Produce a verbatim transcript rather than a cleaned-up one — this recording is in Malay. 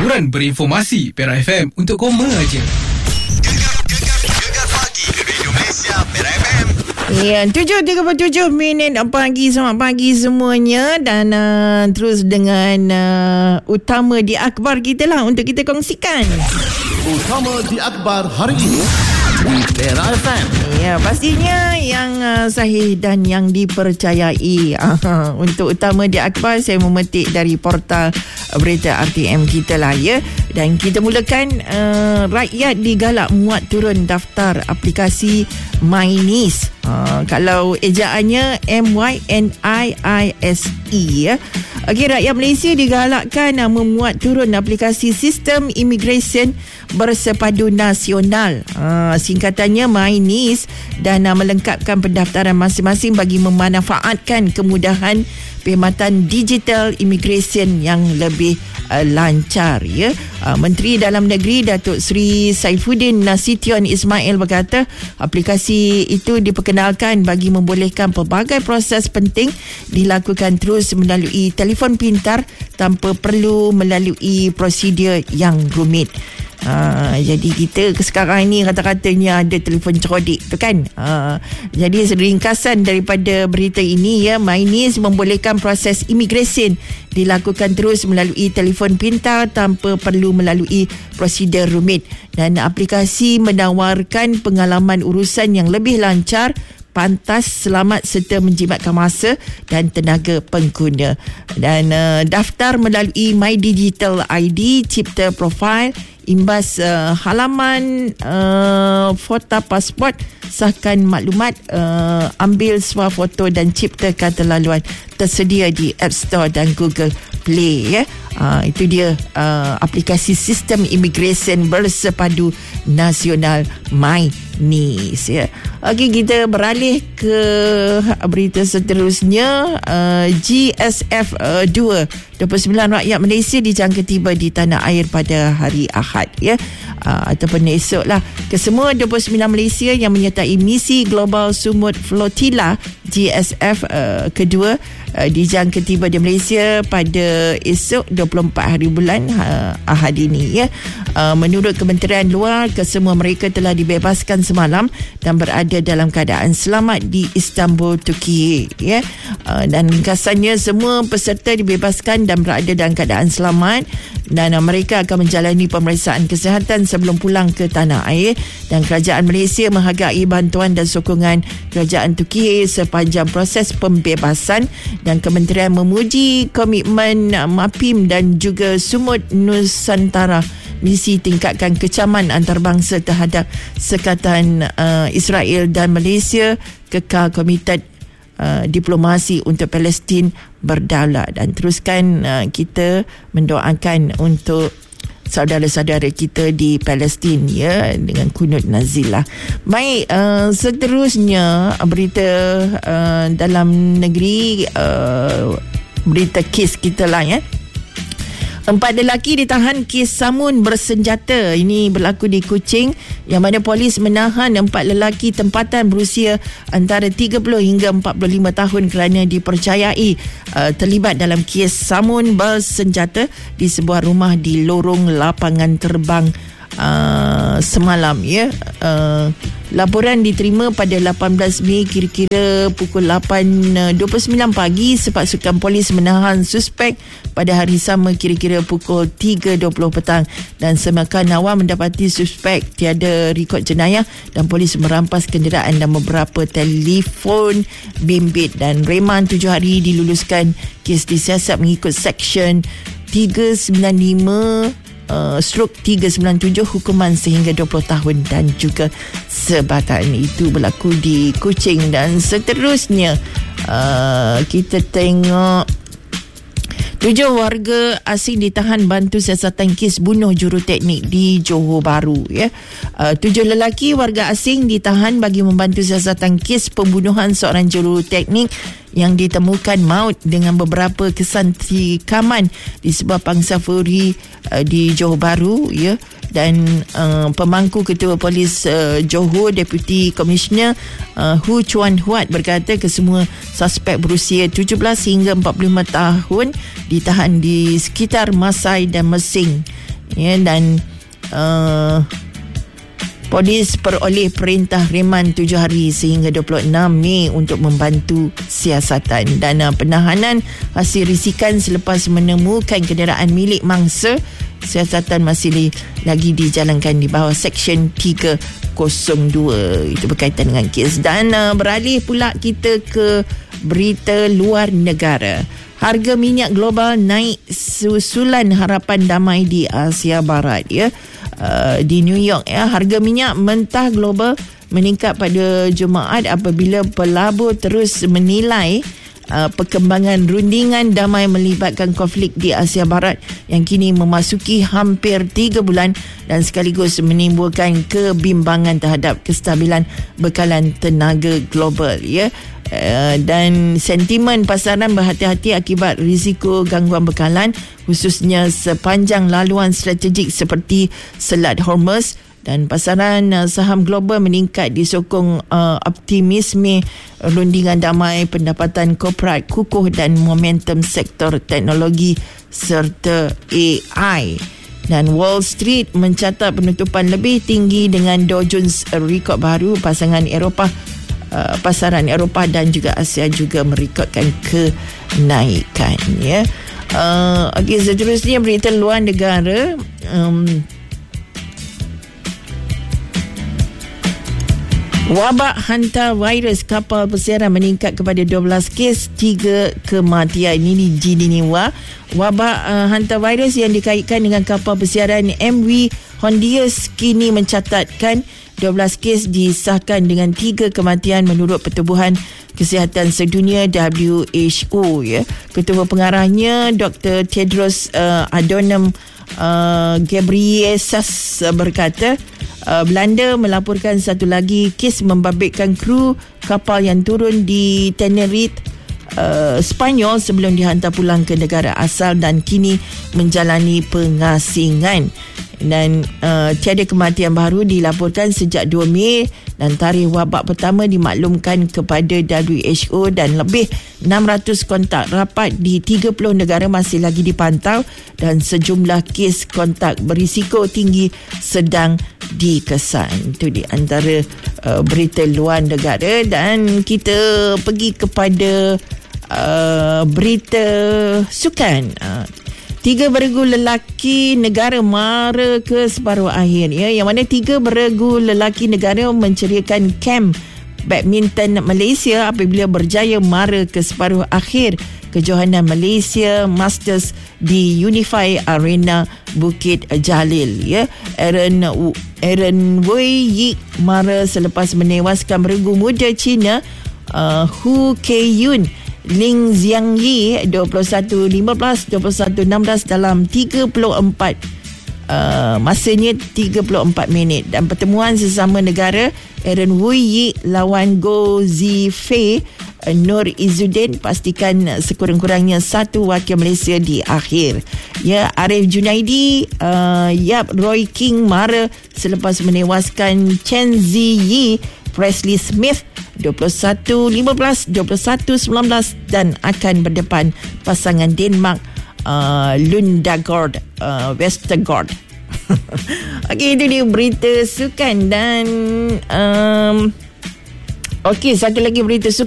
Hiburan berinformasi Perak F M untuk koma aja. Gegar, gegar, gegar pagi Radio Malaysia Perak F M. Ya, tujuh tiga puluh tujuh minit pagi. Selamat pagi semuanya. Dan uh, terus dengan uh, utama di akhbar kita lah untuk kita kongsikan. Utama di akhbar hari ini di Perak F M. Ya, pastinya yang uh, sahih dan yang dipercayai. Uh, untuk utama di akhbar, saya memetik dari portal berita R T M kita lah ya. Dan kita mulakan, uh, rakyat digalak muat turun daftar aplikasi MyNIS. Uh, kalau ejaannya M Y N I I S E ya. Okey, rakyat Malaysia digalakkan uh, memuat turun aplikasi sistem imigresen bersepadu nasional. Uh, singkatannya MyNIS, dan uh, melengkapkan pendaftaran masing-masing bagi memanfaatkan kemudahan perkhidmatan digital imigresen yang lebih uh, lancar ya. Uh, Menteri Dalam Negeri Datuk Seri Saifuddin Nasution Ismail berkata aplikasi itu diperkenalkan bagi membolehkan pelbagai proses penting dilakukan terus melalui telefon pintar tanpa perlu melalui prosedur yang rumit. Ha, jadi kita sekarang ni kata-katanya ada telefon cerodik tu kan. Ha, jadi ringkasan daripada berita ini ya, MyNIS membolehkan proses imigresen dilakukan terus melalui telefon pintar tanpa perlu melalui prosedur rumit, dan aplikasi menawarkan pengalaman urusan yang lebih lancar, pantas, selamat serta menjimatkan masa dan tenaga pengguna. Dan uh, daftar melalui My Digital I D, cipta profil, imbas uh, halaman, uh, foto pasport, sahkan maklumat, uh, ambil swafoto dan cipta kata laluan. Tersedia di App Store dan Google Play ya. Uh, itu dia uh, aplikasi sistem imigresen bersepadu nasional MyNIS ya. Okey, kita beralih ke berita seterusnya. uh, G S F uh, dua dua puluh sembilan rakyat Malaysia dijangka tiba di tanah air pada hari Ahad ya, uh, ataupun esok lah. Kesemua dua puluh sembilan Malaysia yang menyertai misi Global Sumut Flotilla G S F uh, kedua uh, dijangka tiba di Malaysia pada esok dua puluh empat hari bulan uh, Ahad ini ya. Uh, menurut Kementerian Luar, kesemua mereka telah dibebaskan semalam dan berada dalam keadaan selamat di Istanbul, Turki ya. Uh, dan ringkasannya, semua peserta dibebaskan dan berada dalam keadaan selamat, dan uh, mereka akan menjalani pemeriksaan kesihatan sebelum pulang ke tanah air. Dan kerajaan Malaysia menghargai bantuan dan sokongan kerajaan Turki sepanjang proses pembebasan, dan kementerian memuji komitmen uh, MAPIM dan juga Sumut Nusantara misi tingkatkan kecaman antarabangsa terhadap sekatan uh, Israel dan Malaysia kekal komited uh, diplomasi untuk Palestin berdaulat. Dan teruskan uh, kita mendoakan untuk saudara-saudara kita di Palestin ya, dengan kunut nazilah. Baik, uh, seterusnya berita uh, dalam negeri, uh, berita kes kita lah ya. Empat lelaki ditahan kes samun bersenjata. Ini berlaku di Kuching, yang mana polis menahan empat lelaki tempatan berusia antara tiga puluh hingga empat puluh lima tahun kerana dipercayai uh, terlibat dalam kes samun bersenjata di sebuah rumah di lorong lapangan terbang uh, semalam ya. Uh, Laporan diterima pada lapan belas Mei kira-kira pukul lapan dua puluh sembilan pagi. Sepasukan polis menahan suspek pada hari sama kira-kira pukul tiga dua puluh petang, dan semakan awal mendapati suspek tiada rekod jenayah, dan polis merampas kenderaan dan beberapa telefon bimbit. Dan reman tujuh hari diluluskan. Kes disiasat mengikut Seksyen tiga sembilan lima Uh, stroke tiga sembilan tujuh, hukuman sehingga dua puluh tahun dan juga sebatan. Itu berlaku di Kuching. Dan seterusnya uh, kita tengok tujuh warga asing ditahan bantu siasatan kes bunuh juruteknik di Johor Bahru ya. Uh, tujuh lelaki warga asing ditahan bagi membantu siasatan kes pembunuhan seorang juruteknik yang ditemukan maut dengan beberapa kesan tikaman di sebuah pangsa furi uh, di Johor Bahru ya. Dan uh, pemangku ketua polis uh, Johor, Deputy Commissioner uh, Hu Chuan Huat berkata kesemua suspek berusia tujuh belas hingga empat puluh lima tahun ditahan di sekitar Masai dan Mesing. Ya, dan uh, polis peroleh perintah reman tujuh hari sehingga dua puluh enam Mei untuk membantu siasatan. Dan uh, penahanan hasil risikan selepas menemukan kenderaan milik mangsa. Siasatan masih di, lagi dijalankan di bawah Seksyen tiga kosong dua. Itu berkaitan dengan kes. Dan uh, beralih pula kita ke berita luar negara. Harga minyak global naik susulan harapan damai di Asia Barat, ya. Uh, di New York, ya, harga minyak mentah global meningkat pada Jumaat apabila pelabur terus menilai uh, perkembangan rundingan damai melibatkan konflik di Asia Barat yang kini memasuki hampir tiga bulan dan sekaligus menimbulkan kebimbangan terhadap kestabilan bekalan tenaga global, ya. Uh, dan sentimen pasaran berhati-hati akibat risiko gangguan bekalan khususnya sepanjang laluan strategik seperti Selat Hormuz, dan pasaran uh, saham global meningkat disokong uh, optimisme rundingan damai, pendapatan korporat kukuh dan momentum sektor teknologi serta A I. Dan Wall Street mencatat penutupan lebih tinggi dengan Dow Jones rekod baru. Pasangan Eropah Uh, pasaran Eropah dan juga Asia juga merekodkan kenaikan, ya. Uh, Okey, seterusnya berita luar negara. Um, wabak hantavirus kapal persiaran meningkat kepada dua belas kes, tiga kematian. Ini di Jenewa. Wabak uh, hantavirus yang dikaitkan dengan kapal persiaran M V Hondius kini mencatatkan dua belas kes disahkan dengan tiga kematian menurut Pertubuhan Kesihatan Sedunia W H O, ya. Ketua pengarahnya Doktor Tedros uh, Adhanom uh, Ghebreyesus uh, berkata uh, Belanda melaporkan satu lagi kes membabitkan kru kapal yang turun di Tenerife, Uh, Sepanyol sebelum dihantar pulang ke negara asal dan kini menjalani pengasingan. Dan uh, tiada kematian baru dilaporkan sejak dua Mei dan tarikh wabak pertama dimaklumkan kepada W H O dan lebih enam ratus kontak rapat di tiga puluh negara masih lagi dipantau dan sejumlah kes kontak berisiko tinggi sedang dikesan. Itu di antara uh, berita luar negara. Dan kita pergi kepada Uh, berita sukan. uh, Tiga beregu lelaki negara mara ke separuh akhir, ya, yang mana tiga beregu lelaki negara menceriakan kem badminton Malaysia apabila berjaya mara ke separuh akhir kejohanan Malaysia Masters di Unify Arena Bukit Jalil, ya. Aaron Aaron Wei Yi mara selepas menewaskan beregu muda Cina uh, Hu Keiyun Ling Xiangyi dua puluh satu lima belas, dua puluh satu enam belas dalam tiga puluh empat uh, masanya tiga puluh empat minit. Dan pertemuan sesama negara Aaron Wu Yi lawan Go Zifei Nur Izzuddin pastikan sekurang-kurangnya satu wakil Malaysia di akhir, ya. Arif Junaidi uh, Yap Roy King mara selepas menewaskan Chen Ziyi Presley Smith dua puluh satu lima belas, dua puluh satu sembilan belas dan akan berdepan pasangan Denmark uh, Lundgaard uh, Vestergaard. Okey, itu dia berita sukan. Dan um, okey, satu lagi berita sukan.